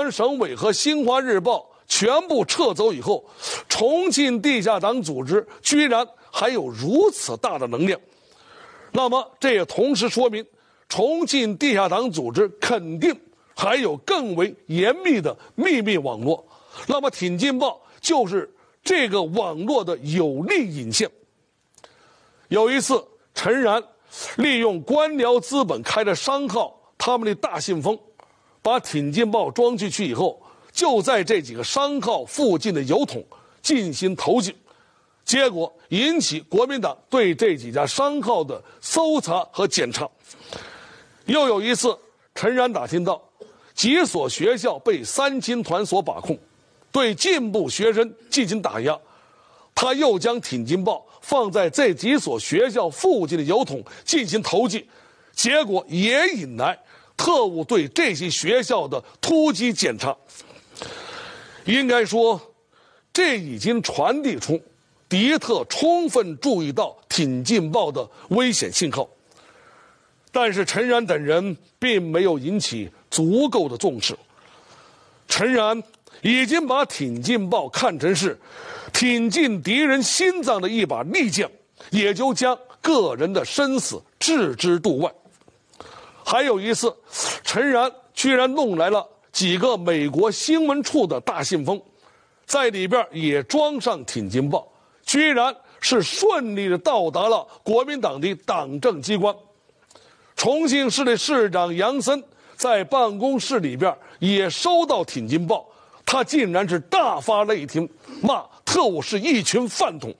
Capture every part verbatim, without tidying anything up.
安省委和新华日报全部撤走以后，重庆地下党组织居然还有如此大的能量。那么这也同时说明，重庆地下党组织肯定还有更为严密的秘密网络。那么挺进报就是这个网络的有力引线。有一次，陈然利用官僚资本开的商号，他们的大信封，把挺进报装进去以后，就在这几个商号附近的邮筒进行投寄，结果引起国民党对这几家商号的搜查和检查。又有一次，陈然打听到几所学校被三青团所把控，对进步学生进行打压，他又将挺进报放在这几所学校附近的邮筒进行投寄，结果也引来特务对这些学校的突击检查。应该说，这已经传递出敌特充分注意到挺进报的危险信号。但是陈然等人并没有引起足够的重视。陈然已经把挺进报看成是挺进敌人心脏的一把利剑，也就将个人的生死置之度外。还有一次，陈然居然弄来了几个美国新闻处的大信封，在里边也装上挺进报，居然是顺利的到达了国民党的党政机关。重庆市的市长杨森在办公室里边也收到挺进报，他竟然是大发雷霆，骂特务是一群饭桶。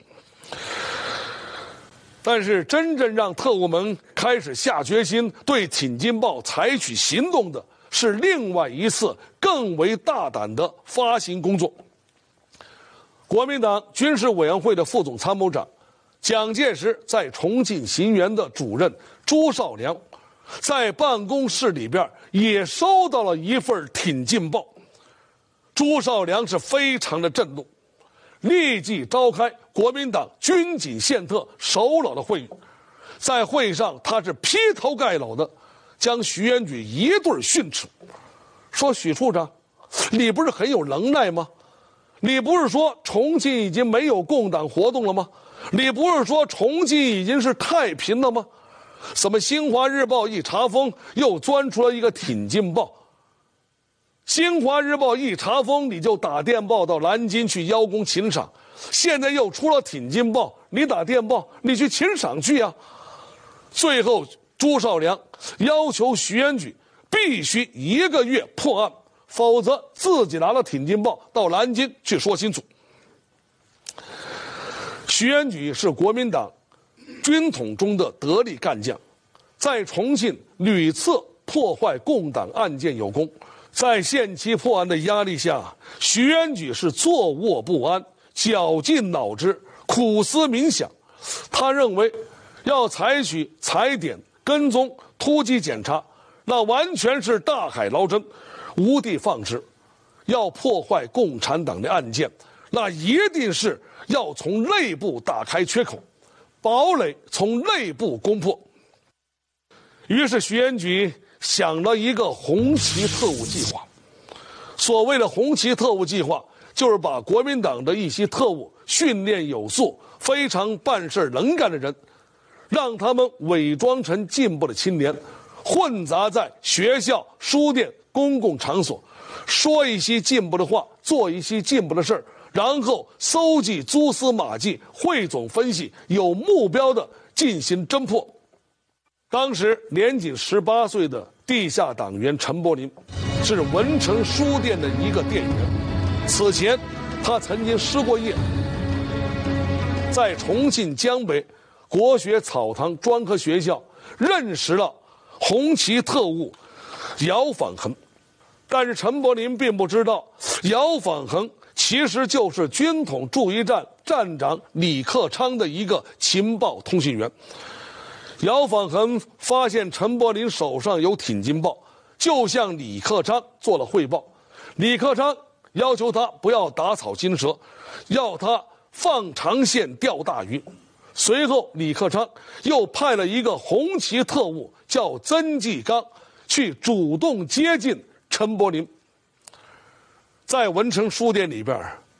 但是真正让特务们开始下决心对挺进报采取行动的是另外一次更为大胆的发行工作。国民党军事委员会的副总参谋长蒋介石在重庆行辕的主任朱绍良在办公室里边也收到了一份挺进报。朱绍良是非常的震怒，立即召开国民党军警宪特首脑的会议。在会议上，他是劈头盖脑的将徐元举一顿训斥，说许处长，你不是很有能耐吗？你不是说重庆已经没有共党活动了吗？你不是说重庆已经是太平了吗？什么新华日报一查封，又钻出了一个挺进报。新华日报一查封，你就打电报到南京去邀功请赏，现在又出了挺进报，你打电报你去请赏去啊。最后朱绍良要求徐元举必须一个月破案，否则自己拿了挺进报到南京去说清楚。徐元举是国民党军统中的得力干将，在重庆屡次破坏共党案件有功。在限期破案的压力下，徐元举是坐卧不安，绞尽脑汁，苦思冥想。他认为要采取踩点、跟踪、突击检查，那完全是大海捞针，无的放矢。要破坏共产党的案件，那一定是要从内部打开缺口，堡垒从内部攻破。于是徐元举想了一个红旗特务计划。所谓的红旗特务计划，就是把国民党的一些特务训练有素、非常办事能干的人，让他们伪装成进步的青年，混杂在学校、书店、公共场所，说一些进步的话，做一些进步的事儿，然后搜集蛛丝马迹，汇总分析，有目标的进行侦破。当时年仅十八岁的地下党员陈柏霖是文成书店的一个店员，此前他曾经失过业，在重庆江北国学草堂专科学校认识了红旗特务姚仿恒。但是陈柏霖并不知道，姚仿恒其实就是军统驻一站站长李克昌的一个情报通信员。姚仿恒发现陈柏霖手上有挺进报，就向李克昌做了汇报。李克昌要求他不要打草惊蛇，要他放长线钓大鱼。随后李克昌又派了一个红旗特务叫曾纪刚去主动接近陈柏霖。 在文成书店里边，